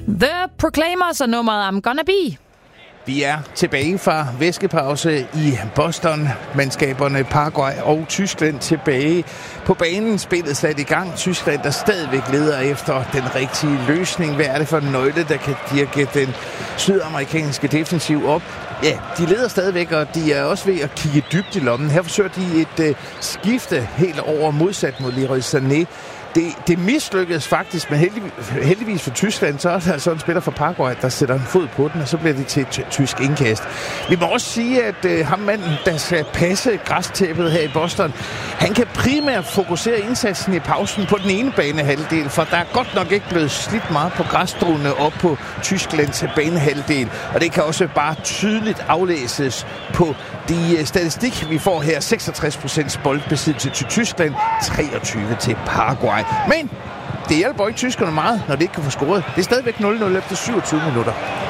The Proclaimers og nummeret I'm Gonna Be. Vi er tilbage fra væskepause i Boston. Mandskaberne Paraguay og Tyskland tilbage på banen. Spillet sat i gang. Tyskland, der stadigvæk leder efter den rigtige løsning. Hvad er det for en nøgle, der kan dirke den sydamerikanske defensiv op? Ja, de leder stadigvæk, og de er også ved at kigge dybt i lommen. Her forsøger de et skifte helt over modsat mod Leroy Sané. Det mislykkedes faktisk, men heldigvis for Tyskland, så er der altså en spiller fra Paraguay, der sætter en fod på den, og så bliver det til et tysk indkast. Vi må også sige, at ham manden, der skal passe græstæppet her i Boston, han kan primært fokusere indsatsen i pausen på den ene banehalvdel, for der er godt nok ikke blevet slidt meget på græsstråene op på Tysklands banehalvdel, og det kan også bare tydeligt aflæses på de statistik, vi får her. 66% boldbesiddelse til Tyskland, 23 til Paraguay. Men det hjælper ikke tyskerne meget, når det ikke kan få scoret. Det er stadigvæk 0-0 efter 27 minutter.